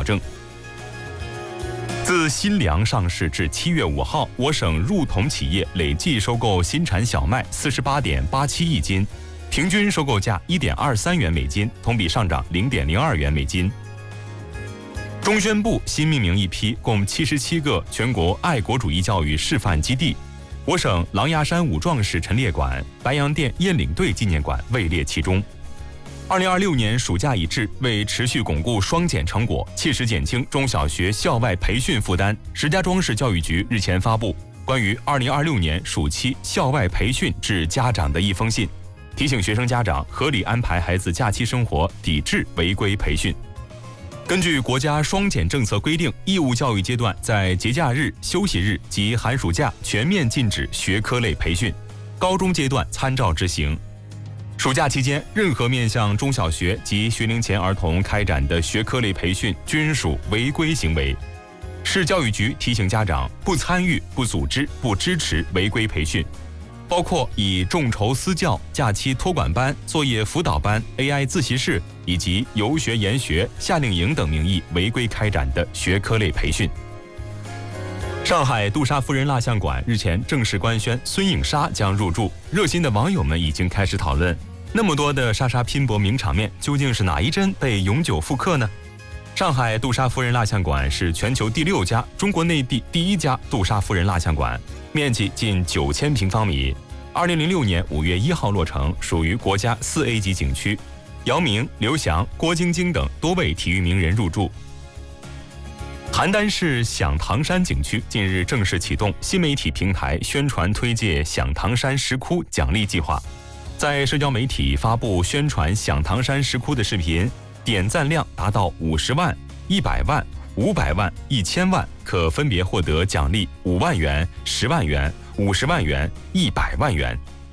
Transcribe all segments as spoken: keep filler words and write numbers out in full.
证。自新粮上市至七月五号，我省入统企业累计收购新产小麦四十八点八七亿斤，平均收购价一点二三元每斤，同比上涨零点零二元每斤。中宣部新命名一批共七十七个全国爱国主义教育示范基地，我省狼牙山五壮士陈列馆、白洋淀雁领队纪念馆位列其中。二零二六年暑假已至，为持续巩固双减成果，切实减轻中小学校外培训负担，石家庄市教育局日前发布关于二零二六年暑期校外培训致家长的一封信，提醒学生家长合理安排孩子假期生活，抵制违规培训。根据国家双减政策规定，义务教育阶段在节假日、休息日及寒暑假全面禁止学科类培训，高中阶段参照执行。暑假期间，任何面向中小学及学龄前儿童开展的学科类培训均属违规行为。市教育局提醒家长不参与、不组织、不支持违规培训，包括以众筹私教、假期托管班、作业辅导班、A I 自习室以及游学研学、夏令营等名义违规开展的学科类培训。上海杜莎夫人蜡像馆日前正式官宣孙颖莎将入驻，热心的网友们已经开始讨论，那么多的莎莎拼搏名场面，究竟是哪一帧被永久复刻呢？上海杜莎夫人蜡像馆是全球第六家、中国内地第一家杜莎夫人蜡像馆，面积近九千平方米。二零零六年五月一号落成，属于国家四 A 级景区。姚明、刘翔、郭晶晶等多位体育名人入驻。邯郸市响堂山景区近日正式启动新媒体平台宣传推介响堂山石窟奖励计划，在社交媒体发布宣传响堂山石窟的视频，点赞量达到五十万、一百万、五百万、一千万，可分别获得奖励五万元、十万元、五十万元、一百万元。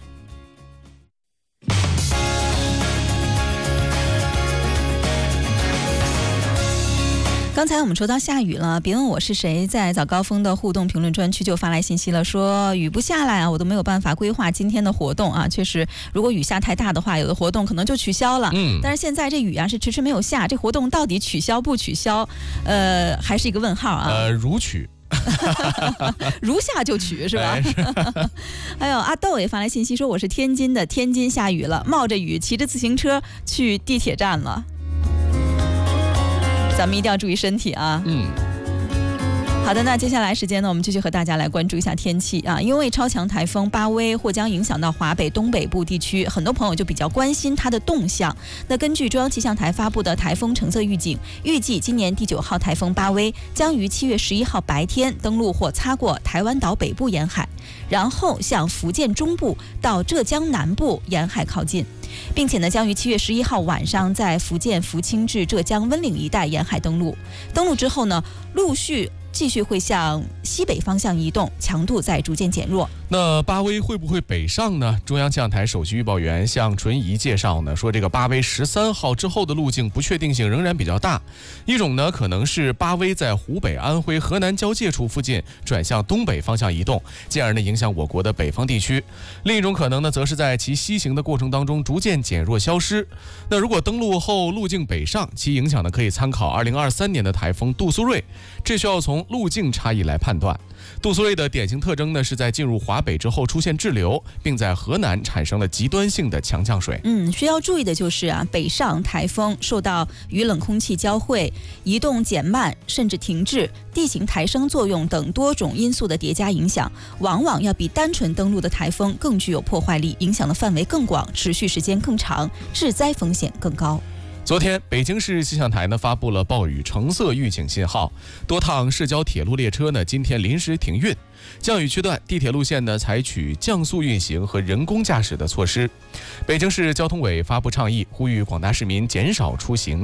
刚才我们说到下雨了，别问我是谁，在早高峰的互动评论专区就发来信息了，说雨不下来啊，我都没有办法规划今天的活动啊。确实，如果雨下太大的话，有的活动可能就取消了。嗯，但是现在这雨啊是迟迟没有下，这活动到底取消不取消，呃，还是一个问号啊。 呃，如取。 如下就取是吧？还有阿豆也发来信息说，我是天津的，天津下雨了，冒着雨骑着自行车去地铁站了。咱们一定要注意身体啊。嗯。好的，那接下来时间呢，我们继续和大家来关注一下天气啊。因为超强台风巴威或将影响到华北东北部地区，很多朋友就比较关心它的动向。那根据中央气象台发布的台风橙色预警，预计今年第九号台风巴威将于七月十一号白天登陆或擦过台湾岛北部沿海，然后向福建中部到浙江南部沿海靠近，并且呢，将于七月十一号晚上在福建福清至浙江温岭一带沿海登陆。登陆之后呢，陆续继续会向西北方向移动，强度在逐渐减弱。 那巴威会不会北上呢？中央气象台首席预报员向纯怡介绍呢，说这个巴威十三号之后的路径不确定性仍然比较大。一种呢，可能是巴威在湖北、安徽、河南交界处附近转向东北方向移动，进而呢影响我国的北方地区。另一种可能呢，则是在其西行的过程当中逐渐减弱消失。那如果登陆后路径北上，其影响呢可以参考二零二三年的台风杜苏芮，这需要从路径差异来判断。杜苏芮的典型特征呢，是在进入华北之后出现滞留，并在河南产生了极端性的强降水。 嗯，需要注意的就是啊，北上台风受到与冷空气交汇、移动减慢甚至停滞、地形抬升作用等多种因素的叠加影响，往往要比单纯登陆的台风更具有破坏力，影响的范围更广，持续时间更长，致灾风险更高。 昨天，北京市气象台呢发布了暴雨橙色预警信号，多趟市郊铁路列车呢今天临时停运，降雨区段地铁路线呢采取降速运行和人工驾驶的措施。北京市交通委发布倡议，呼吁广大市民减少出行。